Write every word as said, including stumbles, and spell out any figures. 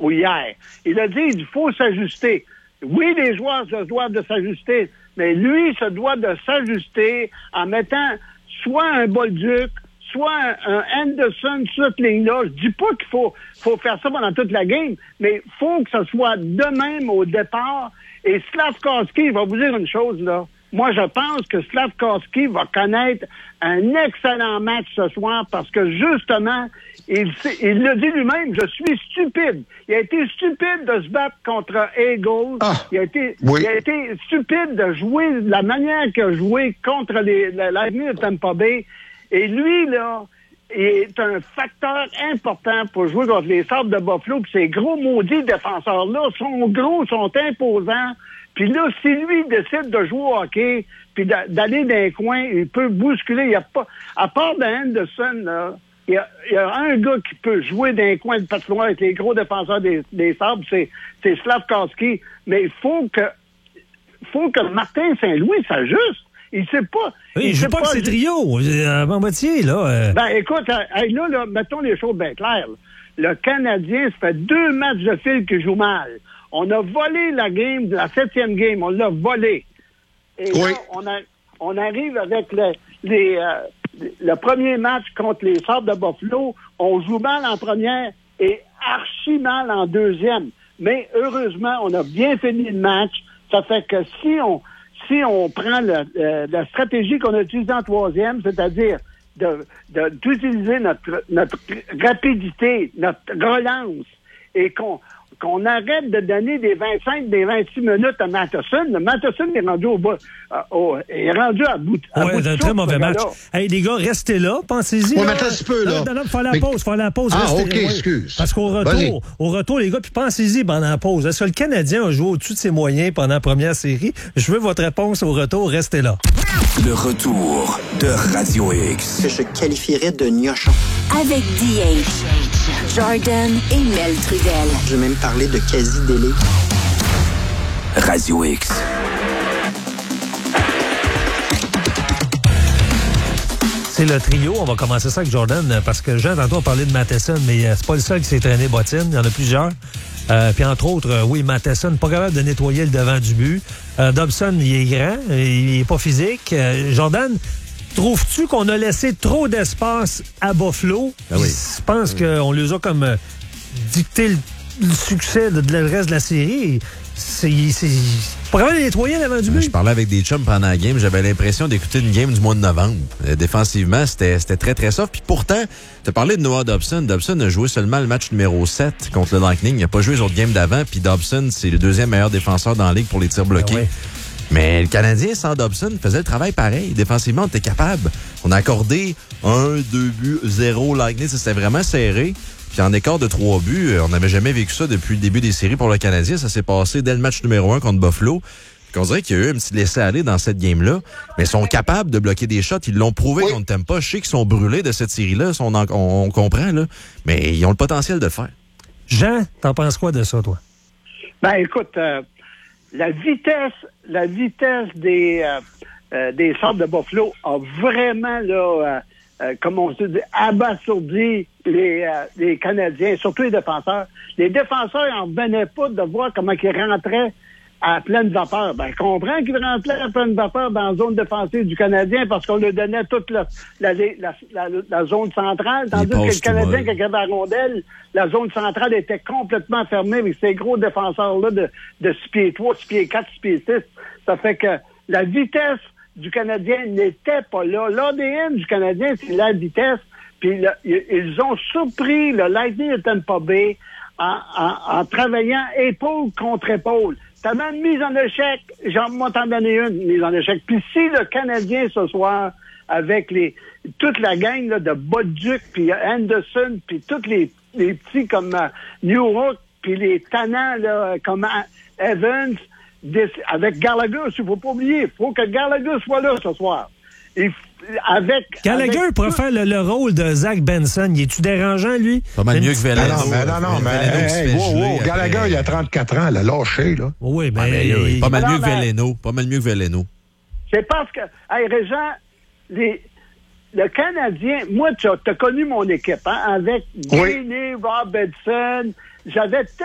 ou hier. Il a dit il faut s'ajuster. Oui, les joueurs se doivent de s'ajuster, mais lui se doit de s'ajuster en mettant soit un Bolduc, soit un, un Anderson sur cette ligne-là. Je dis pas qu'il faut, faut faire ça pendant toute la game, mais il faut que ce soit de même au départ. Et Slafkowski, va vous dire une chose, là. Moi, je pense que Slafkowski va connaître un excellent match ce soir parce que, justement, il, il le dit lui-même, je suis stupide. Il a été stupide de se battre contre Eagles. Ah, il, a été, oui. il a été stupide de jouer de la manière qu'il a joué contre les, l'avenir de Tampa Bay. Et lui, là, il est un facteur important pour jouer contre les Sabres de Buffalo. Puis ces gros maudits défenseurs-là sont gros, sont imposants. Puis là, si lui décide de jouer au hockey, puis d'aller dans les coins, il peut bousculer. Il y a pas, à part d'Henderson, là, il y, a, il y a un gars qui peut jouer dans les coins de patinoire avec les gros défenseurs des, des Sabres, c'est, c'est Slafkowski. Mais il faut que, faut que Martin Saint-Louis s'ajuste. Il sait pas. Oui, il, il joue pas avec ses trios, à moitié, là. Euh... Ben, écoute, hey, là, là, mettons les choses bien claires. Là. Le Canadien, ça fait deux matchs de fil qu'il joue mal. On a volé la game, la septième game, on l'a volé. Et oui. là, on, a, on arrive avec le, les, euh, le premier match contre les Sabres de Buffalo. On joue mal en première et archi mal en deuxième. Mais heureusement, on a bien fini le match. Ça fait que si on si on prend le, euh, la stratégie qu'on a utilisée en troisième, c'est-à-dire de, de, d'utiliser notre, notre rapidité, notre relance, et qu'on qu'on arrête de donner des vingt-cinq, des vingt-six minutes à Matheson. Le Matheson est rendu au bas, euh, au, est rendu à bout, à ouais, bout de un très mauvais match. Hey, les gars, restez là, pensez-y. Oui, là. mais attends un petit peu, là. Non, non, non, faut aller à la mais... pause, faut aller à la pause. Ah, restez, OK, ouais. excuse. Parce qu'au retour, au retour, les gars, puis pensez-y pendant la pause. Est-ce que le Canadien a joué au-dessus de ses moyens pendant la première série? Je veux votre réponse au retour, restez là. Le retour de Radio X. Que je qualifierais de gnochon. Avec D H, Jordan et Mel Trudel. Je vais même parler de quasi-délai. Radio X. C'est le trio. On va commencer ça avec Jordan parce que Jean, tantôt, on parlait de Matheson, mais c'est pas le seul qui s'est traîné bottine. Il y en a plusieurs. Euh, puis entre autres, euh, oui, Matheson, pas capable de nettoyer le devant du but. Euh, Dobson, il est grand, il est pas physique. Euh, Jordan, trouves-tu qu'on a laissé trop d'espace à Buffalo? Ben oui. Je pense oui. qu'on les a comme euh, dicté le, le succès de, de le reste de la série. C'est, c'est pas capable de nettoyer devant du but. Je parlais avec des chums pendant la game. J'avais l'impression d'écouter une game du mois de novembre. Euh, défensivement, c'était, c'était très, très soft. Puis pourtant, tu as parlé de Noah Dobson. Dobson a joué seulement le match numéro sept contre le Lightning. Il n'a pas joué les autres games d'avant. Puis Dobson, c'est le deuxième meilleur défenseur dans la ligue pour les tirs bloqués. Ben ouais. Mais le Canadien, sans Dobson, faisait le travail pareil. Défensivement, on était capable. On a accordé un, deux buts, zéro Lightning. C'était vraiment serré. Puis en écart de trois buts, on n'avait jamais vécu ça depuis le début des séries pour le Canadien. Ça s'est passé dès le match numéro un contre Buffalo. On dirait qu'il y a eu un petit laisser-aller dans cette game-là. Mais ils sont capables de bloquer des shots. Ils l'ont prouvé oui. contre Tampa. Je sais qu'ils sont brûlés de cette série-là. On, en, on, on comprend, là. Mais ils ont le potentiel de le faire. Jean, t'en penses quoi de ça, toi? Ben, écoute, euh, la vitesse, la vitesse des, euh, euh, des Sabres de Buffalo a vraiment, là, euh, euh, comme on se dit, abasourdi les, euh, les Canadiens, surtout les défenseurs. Les défenseurs n'en revenaient pas de voir comment ils rentraient à pleine vapeur. Ben, je comprends qu'ils rentraient à pleine vapeur dans la zone défensive du Canadien parce qu'on leur donnait toute la, la, la, la, la zone centrale, tandis que le Canadien, quand il avait la rondelle, la zone centrale était complètement fermée avec ces gros défenseurs-là de, de six pieds trois, six pieds quatre, six pieds six. Ça fait que la vitesse du Canadien n'était pas là. L'A D N du Canadien, c'est la vitesse. Puis là, ils ont surpris le Lightning de Tampa Bay en, en, en travaillant épaule contre épaule. T'as même mise en échec, j'en vais t'en donner une mise en échec. Puis si le Canadien ce soir, avec les toute la gang là, de Bolduc, puis Anderson, puis tous les, les petits comme uh, Newhook, puis les tannants là, comme uh, Evans, des, avec Gallagher, il ne faut pas oublier, il faut que Gallagher soit là ce soir. Et avec, Gallagher avec pourrait tout... faire le, le rôle de Zach Benson. Il est-tu dérangeant, lui? Pas mal mieux que Veleno. Non, mais non, non, mais hey, wow, wow, Gallagher, il a trente-quatre ans, il a lâché, là. Oui, mais... Ah, mais il... il... Pas mal non, mieux que mais... Veleno. Pas mal mieux que Veleno. C'est parce que, hey, Régent, les... le Canadien, moi, tu as connu mon équipe, hein, avec oui. Gini, Robertson, j'avais